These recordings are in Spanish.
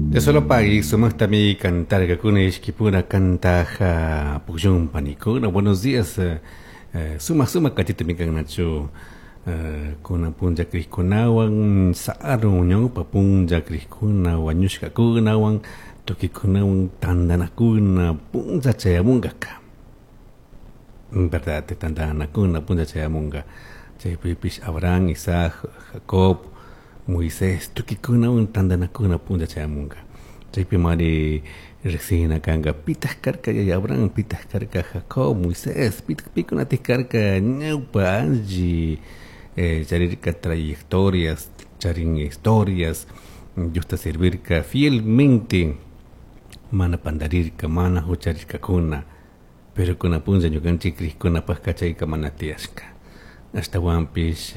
Eso lo pagué, somos también cantar que con pura cantaja pujón pánico. Buenos días, suma catito mi canacho. Con a punja crisconawan saaro ñong papunja crisconawan ñushka kunawan toki kunawan tandanakuna punja chayamungaka. Verdad, te tandanakuna punja chayamunga. Chay pipis Abraham, Isaac, Jacob, Moisés, toki kunawan tandanakuna punja chayamunga. Chay pimari resina kanga pitas karka ya Abraham, pitas karka Jacob, Moisés, pitas karka ñaupa anji. Charirka trayectorias, charin historias, justa servirka fielmente, mana pandarirka, mana hucharirka kuna, pero kuna punza yukanchi kuna pascachayka mana tiashka. Hasta wampis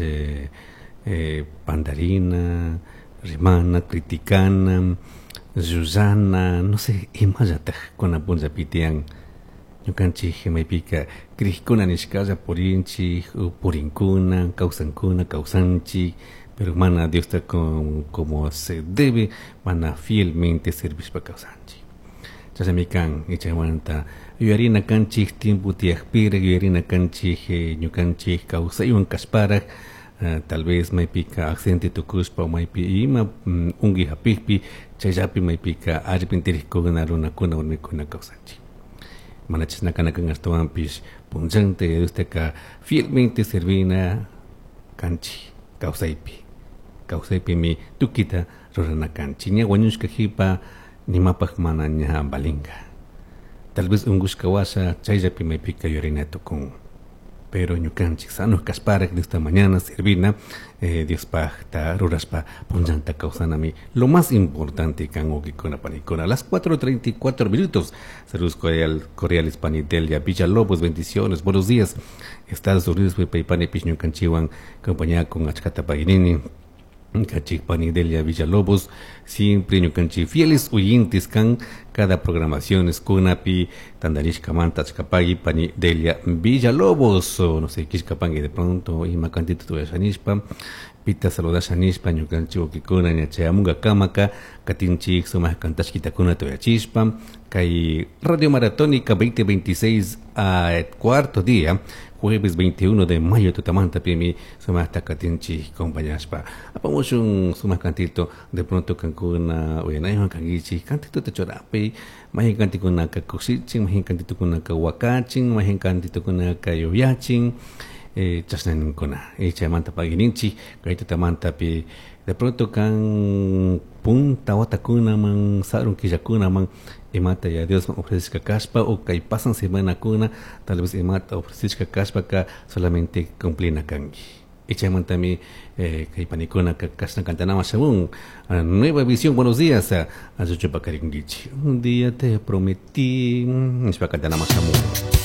pandarina, rimana, criticana, Susana, no sé, imayata kuna punza pitian. Ñukanchik maypika krikuna nishkalla purinchik purinkuna kawsankuna kawsanchik pero mana Dios como se debe mana fielmente servishpa kawsanchik chasami kan ichaymanta yuyarina kanchik tiempo tiakpira yuyarina kanchik ñukanchik kawsaywan kashparak tal vez maypika accidente tukushpa maypi ima ungi hapikpi chayllapi maypika arrepentirikkuna runakuna warmikuna kawsanchik manachisnakanakan astuanpish punchante usteka fielmente servina kanchi kausaypi mi tukita rurana kanchi ña wañushka hipa nimapak mana ña balinga tal vez ungushka washa chayllapi maypika yorina tukun pero ñukanchik sanuj kashparak de esta mañana servina Dios pajta ruraspa punchanta causanami lo más importante kan okikuna panikuna las 4:34 minutos. Saludos cordiales Panidelia Villalobos, bendiciones, buenos días. Estados Unidos Peipane Piñucanchiwan compañía con Achcata Paginini Cachik Panidelia Villalobos, siempre ñucanchi fieles oyentes kan cada programación es kunapi tandarish kamanta chkapagi Panidelia Villalobos no sé kishkapangi de pronto y macantito tu shanishpa pita saludas shanishpa ñucanchi okikuna ñachayamunga kamaka katinchik sumas kantashkita kuna toyachispa kai Radio Maratónica 2026 a cuarto día jueves 21 de mayo tutamanta pimi sumas takatinchi compañaspa apamos un sumas cantito de pronto cancuna oyanaywan kangichi cantito te chorapi mahin cantito kuna kakusichin mahin cantito kuna kawakachin mahin cantito kuna kayoyachin chasnan kuna chamanta pagininchi kaito tamanta pi de pronto kan punta watakuna man sarun killakuna man imata ya Dios ofrezca caspa o que pasan semana kuna tal vez imata ofrezca caspa ka solamente cumplina kangi echamanta mi que panicuna que casna cantanama según nueva visión buenos días a Chuchupa Karingichi un día te prometí es para cantanama según